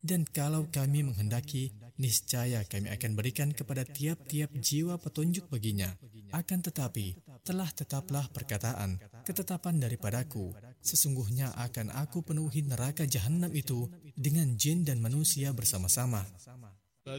Dan kalau kami menghendaki, niscaya kami akan berikan kepada tiap-tiap jiwa petunjuk baginya. Akan tetapi, telah tetaplah perkataan, ketetapan daripadaku. Sesungguhnya akan aku penuhi neraka jahanam itu dengan jin dan manusia bersama-sama.